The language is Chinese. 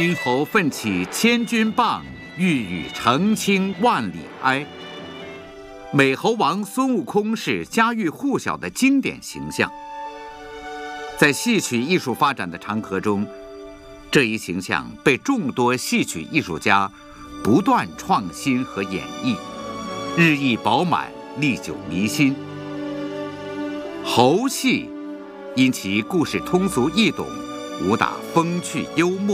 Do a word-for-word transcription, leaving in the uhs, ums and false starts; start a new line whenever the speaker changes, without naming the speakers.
殷侯奋起千钧棒，欲与澄清万里埃。美猴王孙悟空是家喻户晓的经典形象。在戏曲艺术发展的长河中，这一形象被众多戏曲艺术家不断创新和演绎，日益饱满，历久弥新。猴戏因其故事通俗易懂，武打风趣幽默。